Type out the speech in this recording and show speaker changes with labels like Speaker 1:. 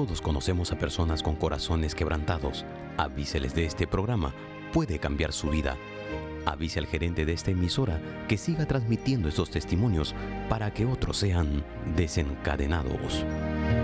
Speaker 1: Todos conocemos a personas con corazones quebrantados. Avíseles de este programa, puede cambiar su vida. Avise al gerente de esta emisora que siga transmitiendo estos testimonios para que otros sean desencadenados.